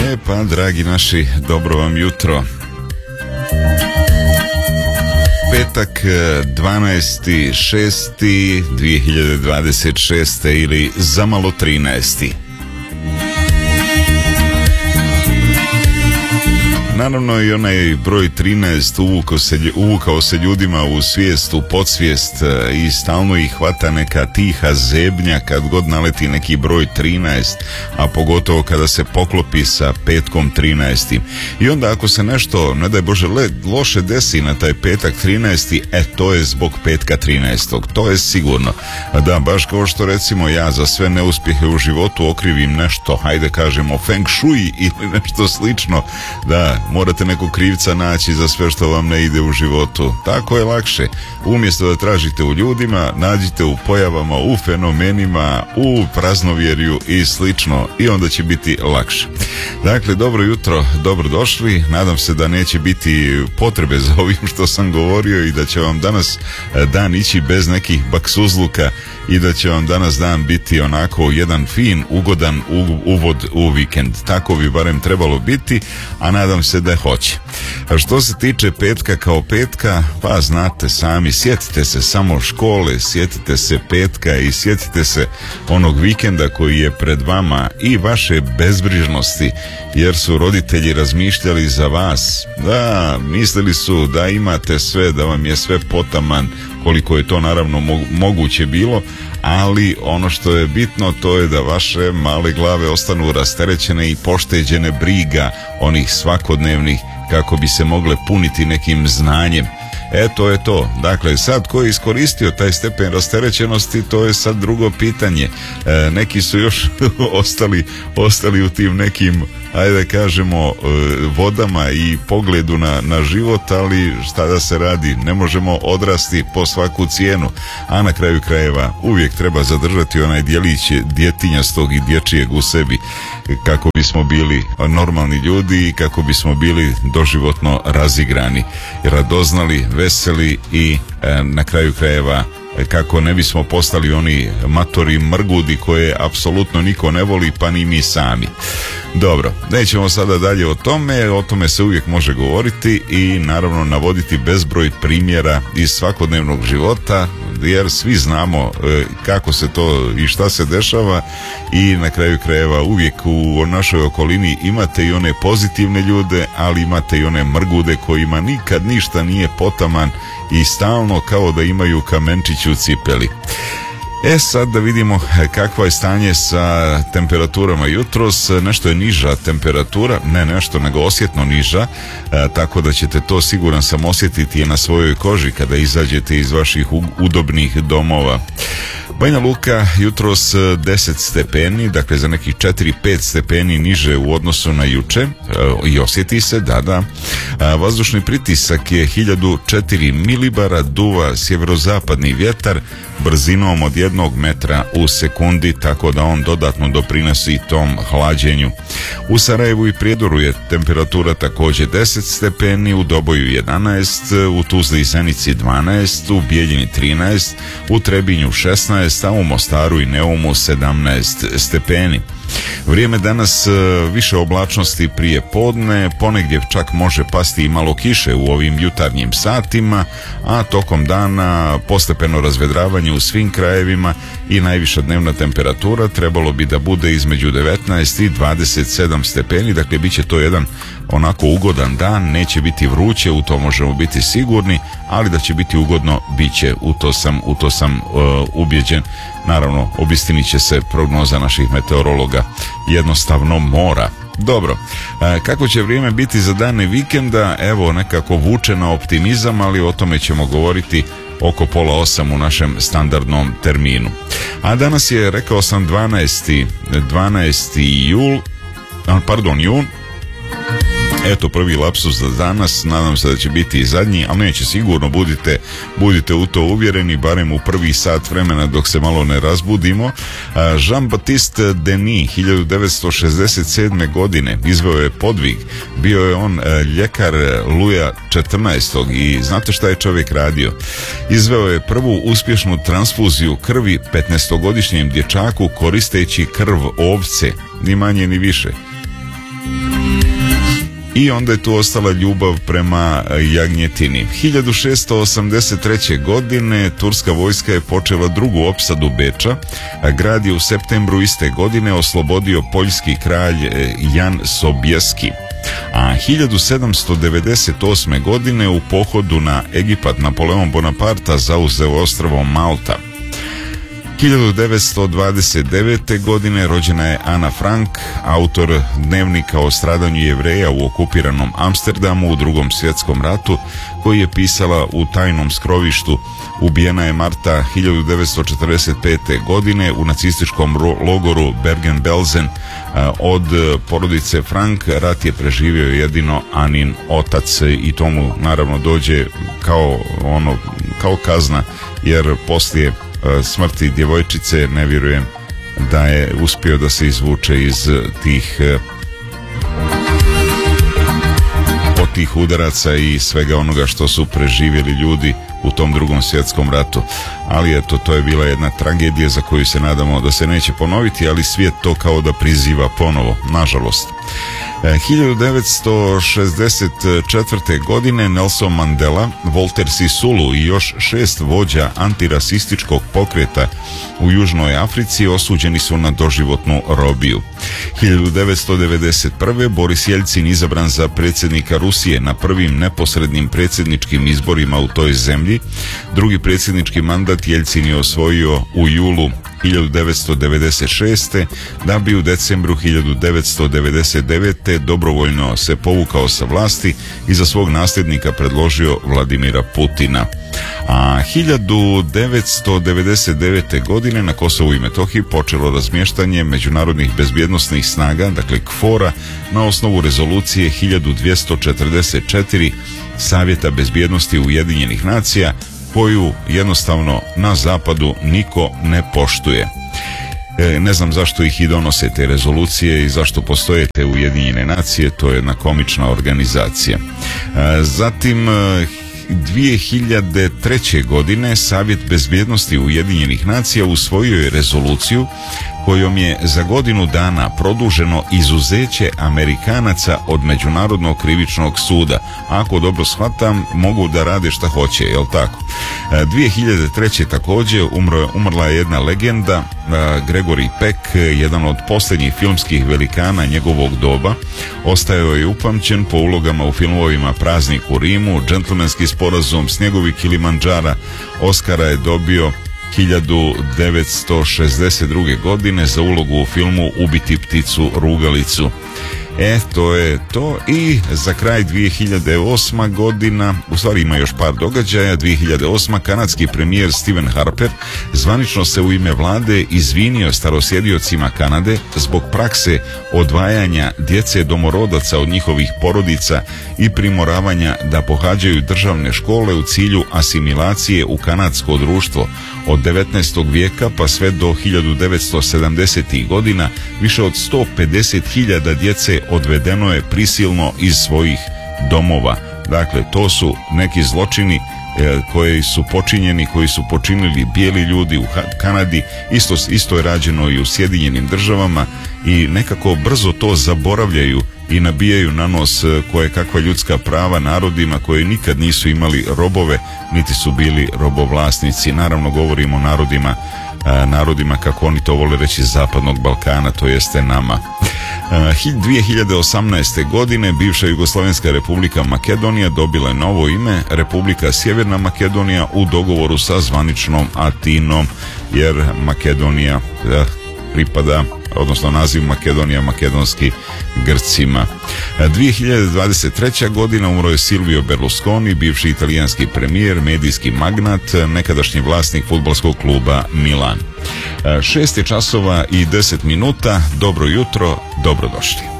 Pa, dragi naši, dobro vam jutro. Petak, 12.6.2026. ili zamalo 13. Naravno i onaj broj 13 uvukao se ljudima u svijest, u podsvijest i stalno ih hvata neka tiha zebnja kad god naleti neki broj 13, a pogotovo kada se poklopi sa petkom 13. I onda ako se nešto, ne daj Bože, loše desi na taj petak 13, to je zbog petka 13. To je sigurno. Da, baš kao što recimo ja za sve neuspjehe u životu okrivim nešto, hajde kažemo feng shui ili nešto slično, da, morate nekog krivca naći za sve što vam ne ide u životu. Tako je lakše. Umjesto da tražite u ljudima, nađite u pojavama, u fenomenima, u praznovjerju i slično, i onda će biti lakše. Dakle, dobro jutro, dobrodošli. Nadam se da neće biti potrebe za ovim što sam govorio i da će vam danas dan ići bez nekih baksuzluka i da će vam danas dan biti onako jedan fin, ugodan uvod u vikend. Tako bi barem trebalo biti, a nadam se da hoće. A što se tiče petka kao petka, pa znate sami, sjetite se samo škole, sjetite se petka i sjetite se onog vikenda koji je pred vama i vaše bezbrižnosti, jer su roditelji razmišljali za vas. Da, mislili su da imate sve, da vam je sve potaman, koliko je to naravno moguće bilo, ali ono što je bitno, to je da vaše male glave ostanu rasterećene i pošteđene briga onih svakodnevnih, kako bi se mogle puniti nekim znanjem. To je to. Dakle, sad ko je iskoristio taj stepen rasterećenosti, to je sad drugo pitanje. Neki su još ostali u tim nekim, ajde kažemo, vodama i pogledu na život, ali šta da se radi, ne možemo odrasti po svaku cijenu, a na kraju krajeva uvijek treba zadržati onaj djelić djetinjastog i dječijeg u sebi, kako bismo bili normalni ljudi i kako bismo bili doživotno razigrani, radoznali, veseli i na kraju krajeva kako ne bismo postali oni matori mrgudi koje apsolutno niko ne voli, pa ni mi sami. Dobro, nećemo sada dalje o tome se uvijek može govoriti i naravno navoditi bezbroj primjera iz svakodnevnog života, jer svi znamo kako se to i šta se dešava i na kraju krajeva uvijek u našoj okolini imate i one pozitivne ljude, ali imate i one mrgude kojima nikad ništa nije potaman i stalno kao da imaju kamenčić u cipeli. Sad da vidimo kakvo je stanje sa temperaturama jutros. Nešto je niža temperatura, ne nešto nego osjetno niža, tako da ćete to, siguran sam, osjetiti na svojoj koži kada izađete iz vaših udobnih domova. Banja Luka jutros 10 stepeni, dakle za nekih 4-5 stepeni niže u odnosu na juče i osjeti se, da. Vazdušni pritisak je 1004 milibara, duva sjeverozapadni vjetar brzinom od 1 metra u sekundi, tako da on dodatno doprinosi tom hlađenju. U Sarajevu i Prijedoru je temperatura također 10 stepeni, u Doboju 11, u Tuzli i Zenici 12, u Bijeljini 13, u Trebinju 16, a u Mostaru i Neumu 17 stepeni. Vrijeme danas više oblačnosti prije podne, ponegdje čak može pasti i malo kiše u ovim jutarnjim satima, a tokom dana postepeno razvedravanje u svim krajevima i najviša dnevna temperatura trebalo bi da bude između 19 i 27 stepeni, dakle bit će to jedan onako ugodan dan, neće biti vruće, u to možemo biti sigurni, ali da će biti ugodno, bit će, u to sam ubjeđen. Naravno, obistinit će se prognoza naših meteorologa, jednostavno mora. Dobro, kako će vrijeme biti za dane vikenda, evo nekako vuče na optimizam, ali o tome ćemo govoriti oko 7:30 u našem standardnom terminu. A danas je, rekao sam, 12. jun. Eto, prvi lapsus za danas, nadam se da će biti i zadnji, ali neće sigurno, budite u to uvjereni, barem u prvi sat vremena dok se malo ne razbudimo. Jean-Baptiste Denis 1967. godine izveo je podvig, bio je on ljekar Luja XIV. I znate šta je čovjek radio? Izveo je prvu uspješnu transfuziju krvi 15-godišnjem dječaku koristeći krv ovce, ni manje ni više. i onda je tu ostala ljubav prema jagnjetini. 1683. godine turska vojska je počela drugu opsadu Beča, a grad je u septembru iste godine oslobodio poljski kralj Jan Sobieski. A 1798. godine u pohodu na Egipat Napoleon Bonaparte zauzeo ostrvo Malta. 1929. godine rođena je Ana Frank, autor dnevnika o stradanju Jevreja u okupiranom Amsterdamu u Drugom svjetskom ratu, koji je pisala u tajnom skrovištu. Ubijena je marta 1945. godine u nacističkom logoru Bergen-Belsen. Od porodice Frank rat je preživio jedino Anin otac i to mu naravno dođe kao kazna, jer poslije smrti djevojčice ne vjerujem da je uspio da se izvuče iz tih udaraca i svega onoga što su preživjeli ljudi u tom Drugom svjetskom ratu. Ali eto, to je bila jedna tragedija za koju se nadamo da se neće ponoviti, ali svijet to kao da priziva ponovo, nažalost. 1964. godine Nelson Mandela, Walter Sisulu i još 6 vođa antirasističkog pokreta u Južnoj Africi osuđeni su na doživotnu robiju. 1991. Boris Jelcin izabran za predsjednika Rusije na prvim neposrednim predsjedničkim izborima u toj zemlji. Drugi predsjednički mandat Jelcin je osvojio u julu 1996. da bi u decembru 1999. dobrovoljno se povukao sa vlasti i za svog nasljednika predložio Vladimira Putina. A 1999. godine na Kosovu i Metohiji počelo razmještanje međunarodnih bezbjednosnih snaga, dakle KFOR-a, na osnovu rezolucije 1244 Savjeta bezbjednosti Ujedinjenih nacija, koju jednostavno na zapadu niko ne poštuje. Ne znam zašto ih i donose te rezolucije i zašto postoje te Ujedinjene nacije, to je jedna komična organizacija. Zatim 2003. godine Savjet bezbjednosti Ujedinjenih nacija usvojio je rezoluciju kojom je za godinu dana produženo izuzeće Amerikanaca od Međunarodnog krivičnog suda. Ako dobro shvatam, mogu da rade šta hoće, jel tako? 2003. također umrla je jedna legenda, Gregory Peck, jedan od posljednjih filmskih velikana njegovog doba. Ostajao je upamćen po ulogama u filmovima Praznik u Rimu, Džentlmenski sporazum, Snjegovi Kilimandžara. Oscara je dobio 1962. godine za ulogu u filmu Ubiti pticu rugalicu. To je to. I za kraj 2008. godina, u stvari ima još par događaja. 2008. kanadski premijer Stephen Harper zvanično se u ime vlade izvinio starosjediocima Kanade zbog prakse odvajanja djece domorodaca od njihovih porodica i primoravanja da pohađaju državne škole u cilju asimilacije u kanadsko društvo. Od 19. vijeka pa sve do 1970. godina više od 150.000 djece odvedeno je prisilno iz svojih domova. Dakle, to su neki zločini koji su počinjeni, koji su počinili bijeli ljudi u Kanadi. Isto je rađeno i u Sjedinjenim državama i nekako brzo to zaboravljaju i nabijaju na nos koje kakva ljudska prava narodima koji nikad nisu imali robove niti su bili robovlasnici. Naravno govorimo o narodima kako oni to vole reći Zapadnog Balkana, to jeste nama. 2018. godine bivša Jugoslavenska republika Makedonija dobila je novo ime Republika Sjeverna Makedonija u dogovoru sa zvaničnom Atinom, jer Makedonija pripada, odnosno naziv Makedonija makedonski Grcima. 2023. godina umro je Silvio Berlusconi, bivši italijanski premijer, medijski magnat, nekadašnji vlasnik fudbalskog kluba Milan. 6 je časova i 10 minuta. Dobro jutro, dobrodošli.